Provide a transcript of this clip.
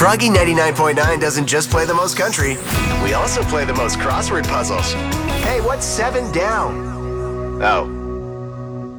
Froggy 99.9 doesn't just play the most country, we also play the most crossword puzzles. Hey, what's 7 down? Oh.